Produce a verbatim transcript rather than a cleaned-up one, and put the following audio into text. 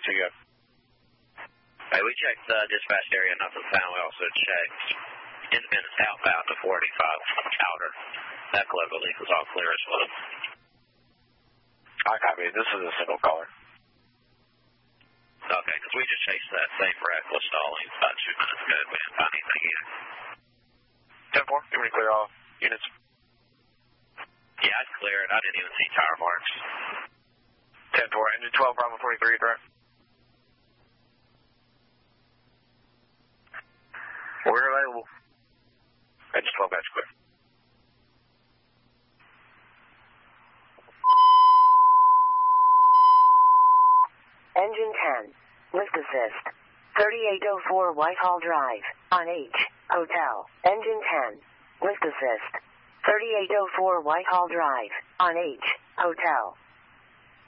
two, go. Hey, we checked the dispatch area, nothing found. We also checked Independence outbound to four eighty-five outer. That clever leak was all clear as well. I copy. This is a single caller. Okay, because we just chased that same reckless stalling about two minutes ago. We didn't find anything either. ten four, you want to clear all units? Yeah, I'd clear it. I didn't even see tire marks. ten four, engine twelve, Bravo forty-three, correct? We're available. Engine twelve, that's clear. Engine ten, lift assist. thirty-eight oh four Whitehall Drive, on H, Hotel. Engine ten, lift assist. thirty-eight oh four Whitehall Drive, on H, Hotel.